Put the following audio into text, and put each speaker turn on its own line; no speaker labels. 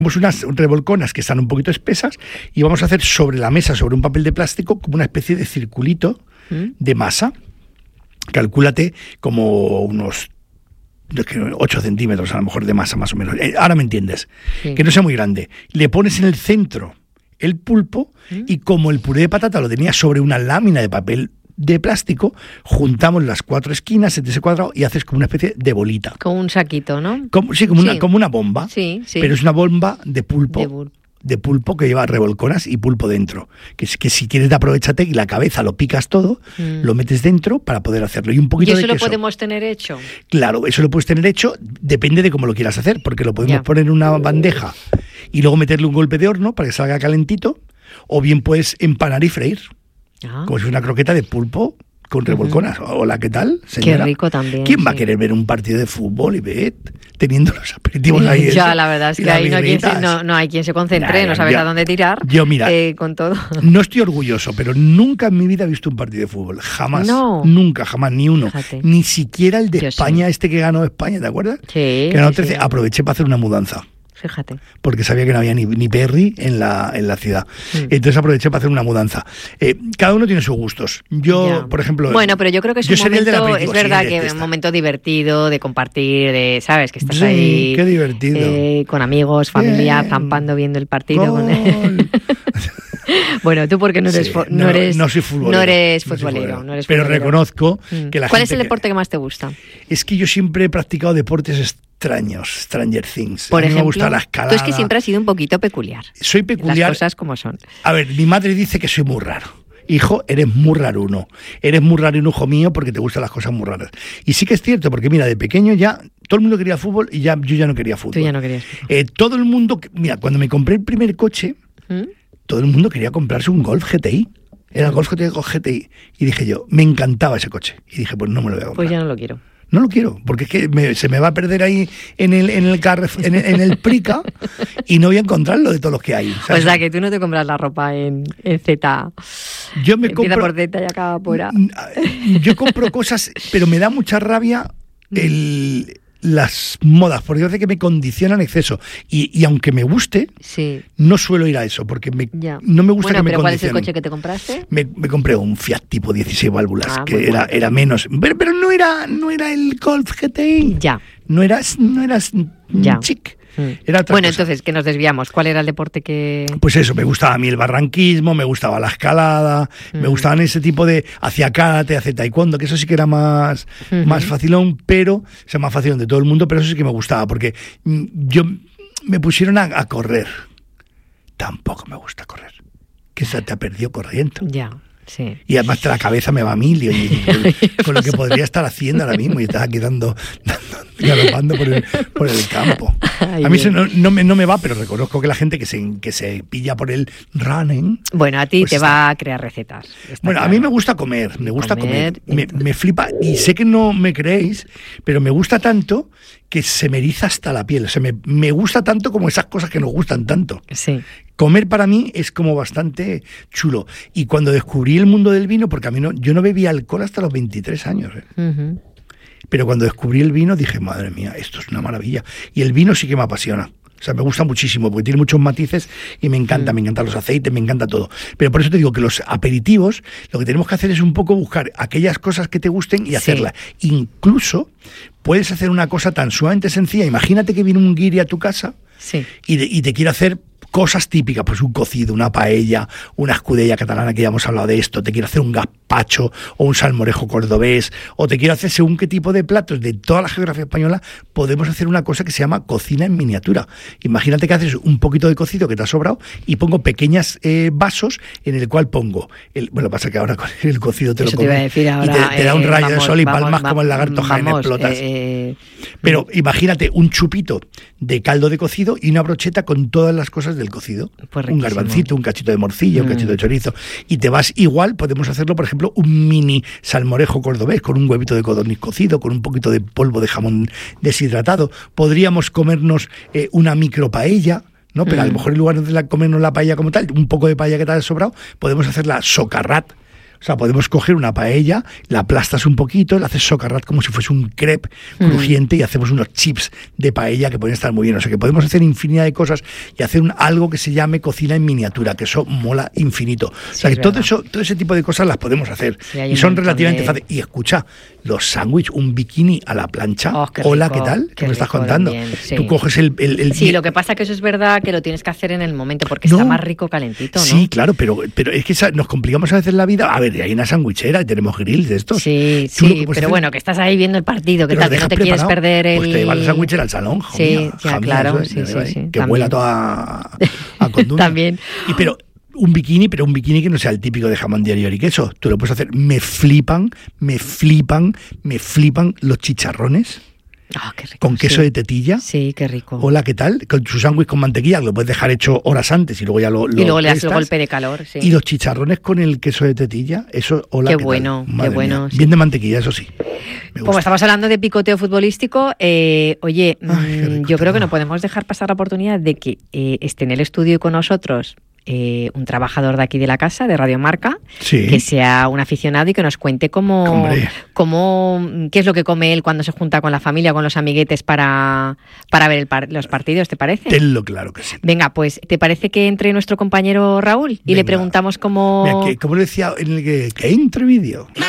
unas revolconas que están un poquito espesas y vamos a hacer sobre la mesa, sobre un papel de plástico, como una especie de circulito de masa. Calcúlate como unos 8 centímetros a lo mejor de masa, más o menos. Ahora me entiendes. Sí. Que no sea muy grande. Le pones en el centro el pulpo y como el puré de patata lo tenía sobre una lámina de papel de plástico, juntamos las 4 esquinas de ese cuadrado y haces como una especie de bolita.
Como un saquito, ¿no?
Como una bomba.
Sí.
Pero es una bomba de pulpo. De pulpo que lleva revolconas y pulpo dentro. Que si quieres, aprovechate y la cabeza lo picas todo, lo metes dentro para poder hacerlo. Y un poquito de queso.
¿Y eso lo podemos tener hecho?
Claro, eso lo puedes tener hecho, depende de cómo lo quieras hacer, porque lo podemos poner en una bandeja y luego meterle un golpe de horno para que salga calentito, o bien puedes empanar y freír. Como si fuera una croqueta de pulpo con revolconas. Hola, ¿qué tal, señora?
Qué rico también.
¿Quién va a querer ver un partido de fútbol y ver teniendo los aperitivos ahí?
Ya, la verdad es que ahí no hay quien se concentre, no sabes a dónde tirar.
Yo, mira,
con todo.
No estoy orgulloso, pero nunca en mi vida he visto un partido de fútbol. Jamás. No. Nunca, jamás, ni uno. Fíjate. Ni siquiera el de España, que ganó España, ¿te acuerdas?
Sí.
Que ganó 13. Sí. Aproveché para hacer una mudanza.
Fíjate.
Porque sabía que no había ni Perry en la ciudad. Entonces aproveché para hacer una mudanza. Cada uno tiene sus gustos. Yo, por ejemplo...
Bueno, pero yo creo que es un momento... Es verdad que es un momento divertido de compartir, de, ¿sabes? Que estás ahí...
Qué divertido.
Con amigos, familia, zampando, viendo el partido. Bueno, tú porque no soy futbolero. No eres futbolero.
Pero reconozco que la gente...
¿Cuál es el deporte que más te gusta?
Es que yo siempre he practicado deportes extraños, Stranger Things.
Por ejemplo,
me gusta la escalada.
Tú es que siempre has sido un poquito peculiar.
Soy peculiar.
Las cosas como son.
A ver, mi madre dice que soy muy raro. Hijo, eres muy raruno. Eres muy raruno, hijo mío, porque te gustan las cosas muy raras. Y sí que es cierto, porque mira, de pequeño ya todo el mundo quería fútbol y yo ya no quería fútbol.
Tú ya no querías fútbol.
Todo el mundo... Mira, cuando me compré el primer coche, todo el mundo quería comprarse un Golf GTI. Era el Golf GTI. Y dije yo, me encantaba ese coche. Y dije, pues no me lo voy a comprar.
Pues ya no lo quiero.
No lo quiero, porque es que se me va a perder ahí en el Prica y no voy a encontrarlo de todos los que hay. ¿Sabes?
O sea, que tú no te compras la ropa en Z.
Yo me compro...
Empieza por Z y acaba por A.
Yo compro cosas, pero me da mucha rabia las modas, porque yo sé que me condicionan exceso. Y aunque me guste, no suelo ir a eso, porque no me gusta que me condicionen.
¿Cuál es el coche que te compraste?
Me compré un Fiat tipo 16 válvulas, que era menos. Pero no era el Golf GTI.
Ya.
No era chic. Era otra cosa.
Entonces, que nos desviamos. ¿Cuál era el deporte que...?
Pues eso, me gustaba a mí el barranquismo, me gustaba la escalada, me gustaban ese tipo de... Hacía karate, hacía taekwondo, que eso sí que era más facilón, más facilón de todo el mundo, pero eso sí que me gustaba, porque me pusieron a correr. Tampoco me gusta correr. Que se te ha perdido corriendo.
Ya. Sí.
Y además la cabeza me va a mil con lo que podría estar haciendo ahora mismo y estás aquí galopando por el campo. A mí eso no me va, pero reconozco que la gente que se pilla por el running...
Bueno, a ti pues te va a crear recetas.
Bueno, claro. A mí me gusta comer. Me flipa, y sé que no me creéis, pero me gusta tanto que se me eriza hasta la piel. O sea, me gusta tanto como esas cosas que nos gustan tanto.
Sí.
Comer para mí es como bastante chulo. Y cuando descubrí el mundo del vino, porque yo no bebía alcohol hasta los 23 años. Pero cuando descubrí el vino dije, madre mía, esto es una maravilla. Y el vino sí que me apasiona. O sea, me gusta muchísimo porque tiene muchos matices y me encantan los aceites, me encanta todo. Pero por eso te digo que los aperitivos, lo que tenemos que hacer es un poco buscar aquellas cosas que te gusten y hacerlas. Incluso puedes hacer una cosa tan sumamente sencilla. Imagínate que viene un guiri a tu casa y te quiere hacer cosas típicas, pues un cocido, una paella, una escudella catalana, que ya hemos hablado de esto, te quiero hacer un gazpacho o un salmorejo cordobés, o te quiero hacer según qué tipo de platos de toda la geografía española, podemos hacer una cosa que se llama cocina en miniatura. Imagínate que haces un poquito de cocido que te ha sobrado y pongo pequeños vasos en el cual pongo, pasa que ahora con el cocido te lo comes y te da un rayo de sol y palmas como el lagarto Jaime, explotas. Pero imagínate un chupito de caldo de cocido y una brocheta con todas las cosas del cocido.
Pues
un garbancito, un cachito de morcilla, un cachito de chorizo. Y te vas igual, podemos hacerlo, por ejemplo, un mini salmorejo cordobés con un huevito de codorniz cocido, con un poquito de polvo de jamón deshidratado. Podríamos comernos una micro paella, ¿no? Pero a lo mejor en lugar de comernos la paella como tal, un poco de paella que te haya sobrado, podemos hacer la socarrat, O sea, podemos coger una paella, la aplastas un poquito, la haces socarrat como si fuese un crepe crujiente y hacemos unos chips de paella que pueden estar muy bien. O sea, que podemos hacer infinidad de cosas y hacer algo que se llame cocina en miniatura, que eso mola infinito. O sea, que todo ese tipo de cosas las podemos hacer. Sí, y son relativamente fáciles. Y escucha, los sándwiches, un bikini a la plancha. Hola,
rico,
¿qué tal? ¿Qué me estás contando?
Sí.
Tú coges el
Sí, lo que pasa es que eso es verdad que lo tienes que hacer en el momento porque está más rico calentito, ¿no?
Sí, claro, pero es que nos complicamos a veces la vida. A ver, hay una sandwichera y tenemos grills de estos.
Sí, pero bueno, que estás ahí viendo el partido, que tal, que no te quieres perder el...
Pues te llevas la sandwichera al salón,
claro,
que huela toda a condumio.
También.
Pero un bikini que no sea el típico de jamón de york y queso. Tú lo puedes hacer. Me flipan los chicharrones.
Qué rico,
con queso de tetilla.
Sí, qué rico.
Hola, ¿qué tal? Con su sándwich con mantequilla, lo puedes dejar hecho horas antes y luego ya lo
y luego le das el golpe de calor, sí.
Y los chicharrones con el queso de tetilla, eso, hola,
qué
¿qué
bueno,
tal? Madre
qué bueno.
Mía. Bien de mantequilla, eso sí.
Como estamos hablando de picoteo futbolístico, oye, yo creo que no podemos dejar pasar la oportunidad de que esté en el estudio con nosotros un trabajador de aquí de la casa, de Radio Marca, que sea un aficionado y que nos cuente qué es lo que come él cuando se junta con la familia, con los amiguetes para ver los partidos, ¿te parece?
Tenlo claro que sí.
Venga, pues, ¿te parece que entre nuestro compañero Raúl? Y le preguntamos cómo...
Mira, como le decía en el que entre vídeo.